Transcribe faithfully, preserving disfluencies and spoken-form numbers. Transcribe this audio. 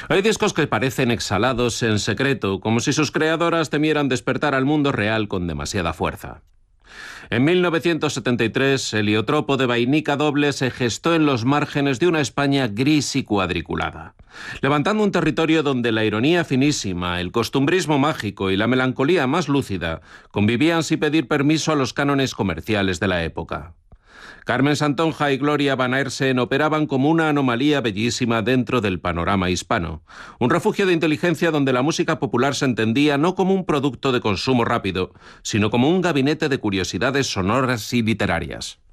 Hay discos que parecen exhalados en secreto, como si sus creadoras temieran despertar al mundo real con demasiada fuerza. En mil novecientos setenta y tres, Heliotropo de Vainica Doble se gestó en los márgenes de una España gris y cuadriculada, levantando un territorio donde la ironía finísima, el costumbrismo mágico y la melancolía más lúcida convivían sin pedir permiso a los cánones comerciales de la época. Carmen Santonja y Gloria Van Aersen operaban como una anomalía bellísima dentro del panorama hispano, un refugio de inteligencia donde la música popular se entendía no como un producto de consumo rápido, sino como un gabinete de curiosidades sonoras y literarias.